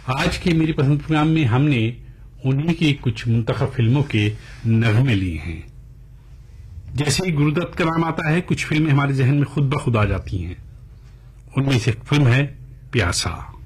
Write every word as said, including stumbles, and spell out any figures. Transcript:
आज के मेरी पसंद प्रोग्राम में हमने उन्हीं की कुछ मुंतखब फिल्मों के नगमे लिए हैं। जैसे ही गुरुदत्त का नाम आता है, कुछ फिल्में हमारे जहन में खुद ब खुद आ जाती हैं। उनमें से एक फिल्म है प्यासा।